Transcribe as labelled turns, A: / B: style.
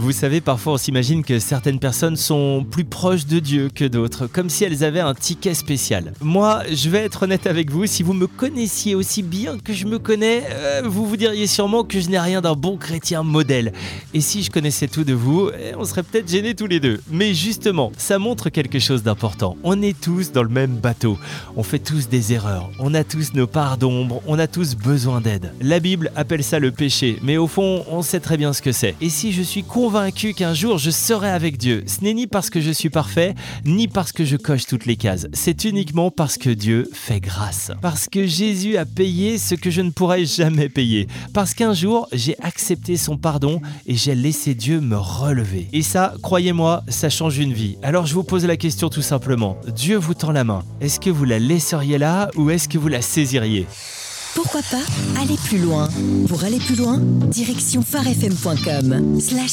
A: Vous savez, parfois on s'imagine que certaines personnes sont plus proches de Dieu que d'autres, comme si elles avaient un ticket spécial. Moi, je vais être honnête avec vous, si vous me connaissiez aussi bien que je me connais, vous vous diriez sûrement que je n'ai rien d'un bon chrétien modèle. Et si je connaissais tout de vous, on serait peut-être gênés tous les deux. Mais justement, ça montre quelque chose d'important. On est tous dans le même bateau. On fait tous des erreurs. On a tous nos parts d'ombre. On a tous besoin d'aide. La Bible appelle ça le péché, mais au fond, on sait très bien ce que c'est. Et si je suis convaincu qu'un jour je serai avec Dieu, ce n'est ni parce que je suis parfait, ni parce que je coche toutes les cases. C'est uniquement parce que Dieu fait grâce. Parce que Jésus a payé ce que je ne pourrais jamais payer. Parce qu'un jour, j'ai accepté son pardon et j'ai laissé Dieu me relever. Et ça, croyez-moi, ça change une vie. Alors je vous pose la question tout simplement. Dieu vous tend la main. Est-ce que vous la laisseriez là ou est-ce que vous la saisiriez ?
B: Pourquoi pas aller plus loin ? Pour aller plus loin, direction pharefm.com/